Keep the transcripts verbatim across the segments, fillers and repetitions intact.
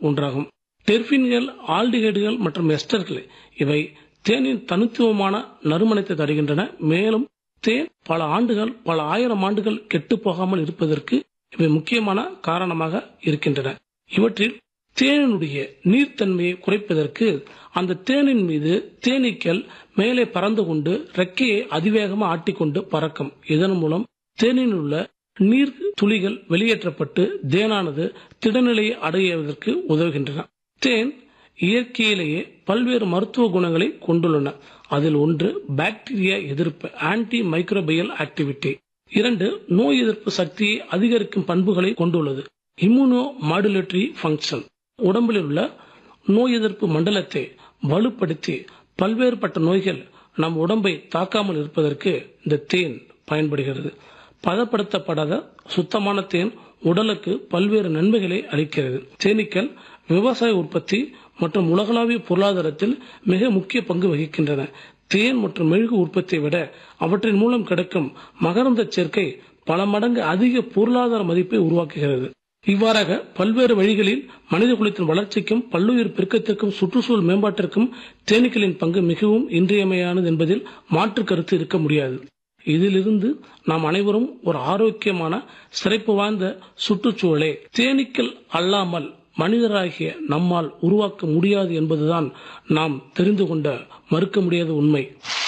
ஒன்றாகும். டெர்பின்கள், ஆல்டிகைடுகள் மற்றும் எஸ்டர்கள் இவை தேனின் தனித்துவமான நறுமணத்தை தருகின்றன. மேலும் தேன் பல ஆண்டுகள் பல ஆயிரம் ஆண்டுகள் கெட்டு போகாமல் இருப்பதற்கு இவை முக்கியமான காரணமாக இருக்கின்றன. இவற்றில் தேனினுடைய நீர்த்தன்மையை குறைப்பதற்கு அந்த தேனின் மீது தேனீக்கள் மேலே பறந்து கொண்டு ரெக்கையை அதிவேகமாக ஆட்டிக்கொண்டு பறக்கும். இதன் மூலம் தேனில் உள்ள நீர் துளிகள் வெளியேற்றப்பட்டு தேனானது திடநிலையை அடைவதற்கு உதவுகின்றன. தேன் இயற்கையிலேயே பல்வேறு மருத்துவ குணங்களை கொண்டுள்ளன. அதில் ஒன்று பாக்டீரியா எதிர்ப்பு, ஆன்டி மைக்ரோபியல் ஆக்டிவிட்டி. இரண்டு, நோய் எதிர்ப்பு சக்தியை அதிகரிக்கும் பண்புகளை கொண்டுள்ளது, இம்யூனோ மாடுலேட்டரி ஃபங்க்ஷன். உடம்பில் உள்ள நோய் எதிர்ப்பு மண்டலத்தை வலுப்படுத்தி பல்வேறுபட்ட நோய்கள் நம் உடம்பை தாக்காமல் இருப்பதற்கு இந்த தேன் பயன்படுகிறது. பதப்படுத்தப்படாத சுத்தமான தேன் உடலுக்கு பல்வேறு நன்மைகளை அளிக்கிறது. தேனீக்கள் விவசாய உற்பத்தி மற்றும் உலகளாவிய பொருளாதாரத்தில் மிக முக்கிய பங்கு வகிக்கின்றன. தேன் மற்றும் மெழுகு உற்பத்தியை விட அவற்றின் மூலம் கிடைக்கும் மகரந்த சேர்க்கை பல மடங்கு அதிக பொருளாதார மதிப்பை உருவாக்குகிறது. இவ்வாறாக பல்வேறு வழிகளில் மனித குலத்தின் வளர்ச்சிக்கும் பல்லுயிர் பெருக்கத்திற்கும் சுற்றுச்சூழல் மேம்பாட்டிற்கும் தேனீக்களின் பங்கு மிகவும் இன்றியமையானது என்பதில் மாற்று கருத்து இருக்க முடியாது. இதிலிருந்து நாம் அனைவரும் ஒரு ஆரோக்கியமான சிறப்பு வாய்ந்த சுற்றுச்சூழலை தேனீக்கள் அல்லாமல் மனிதராகிய நம்மால் உருவாக்க முடியாது என்பதுதான் நாம் தெரிந்து கொண்ட மறுக்க முடியாத உண்மை.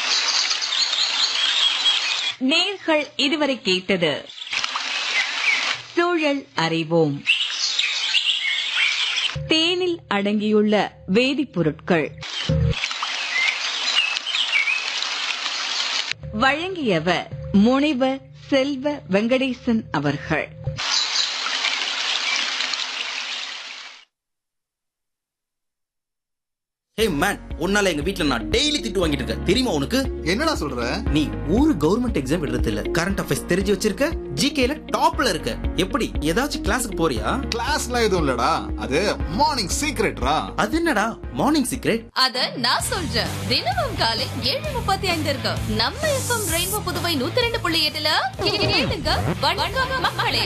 நேர்கள் இதுவரை கேட்டது சூழல் அறிவோம். தேனில் அடங்கியுள்ள வேதிப்பொருட்கள். வழங்கியவர் முனைவர் செல்வ வெங்கடேசன் அவர்கள். ஹே மேன், உன்னால எங்க வீட்ல நான் டெய்லி திட்டு வாங்கிட்டு இருக்கேன், தெரியுமா உனக்கு? என்னடா சொல்ற? நீ ஒரு கவர்மெண்ட் எக்ஸாம் எழுதுறது இல்ல, கரண்ட் அஃபேர்ஸ் தெரிஞ்சு வச்சிருக்க, ஜிகேல டாப்ல இருக்க. எப்படி ஏதாச்சும் கிளாஸுக்கு போறியா? கிளாஸ்லாம் எதுவும் இல்லடா, அது மார்னிங் சீக்ரெட்ரா. அது என்னடா மார்னிங் சீக்ரெட்? அத நான் சொல்றேன். தினமும் காலை ஏழு முப்பத்தி ஐந்து இருக்கு நம்ம எஃப்எம் ரெயின்போ புதுவை நூத்தி ரெண்டு புள்ளி எட்டுல கேளுங்க. வணக்கம் மக்களே.